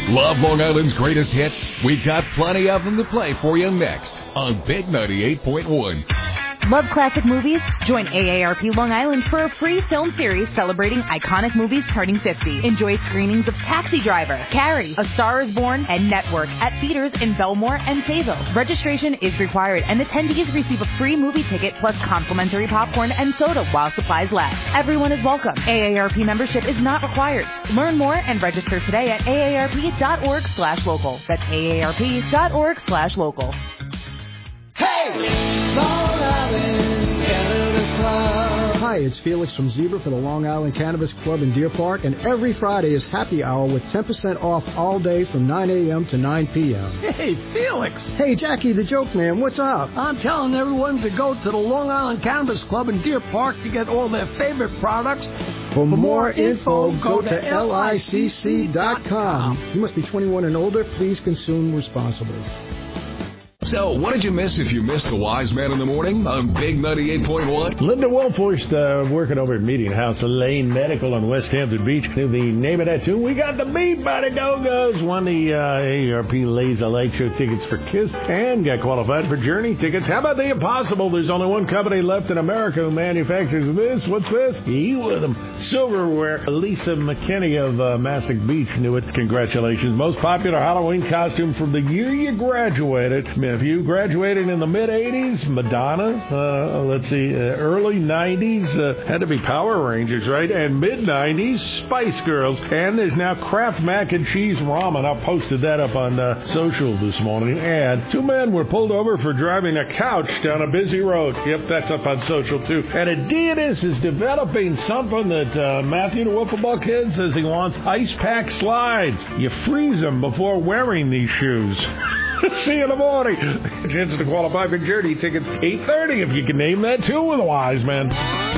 Love Long Island's greatest hits? We got plenty of them to play for you next on Big 98.1. Love classic movies? Join AARP Long Island for a free film series celebrating iconic movies turning 50. Enjoy screenings of Taxi Driver, Carrie, A Star is Born, and Network at theaters in Belmore and Sayville. Registration is required, and attendees receive a free movie ticket plus complimentary popcorn and soda while supplies last. Everyone is welcome. AARP membership is not required. Learn more and register today at aarp.org/local. That's aarp.org/local. Hey! Long Island Cannabis Club. Hi, it's Felix from Zebra for the Long Island Cannabis Club in Deer Park, and every Friday is happy hour with 10% off all day from 9 a.m. to 9 p.m. Hey, Felix. Hey, Jackie the Joke Man, what's up? I'm telling everyone to go to the Long Island Cannabis Club in Deer Park to get all their favorite products. For more info, go to licc.com. You must be 21 and older. Please consume responsibly. So, what did you miss if you missed the Wise Man in the Morning on Big 98.1? Linda Wolfhorst working over at Meeting House Lane Medical on West Hampton Beach. To the name of that tune, we got the Beat by the Go-Go's. Won the AARP Laser Light Show tickets for KISS and got qualified for Journey tickets. How about the Impossible? There's only one company left in America who manufactures this. What's this? Eat with them. Silverware. Lisa McKinney of Mastic Beach knew it. Congratulations. Most popular Halloween costume from the year you graduated. If you graduated in the mid-'80s, Madonna, early 90s, had to be Power Rangers, right? And mid-'90s, Spice Girls. And there's now Kraft Mac and Cheese Ramen. I posted that up on social this morning. And 2 men were pulled over for driving a couch down a busy road. Yep, that's up on social, too. And Adidas is developing something that Matthew, the Wiffle Ball Kid, says he wants ice pack slides. You freeze them before wearing these shoes. See you in the morning. Chance to qualify for Journey tickets, 8:30 if you can name that too with a Wise Man.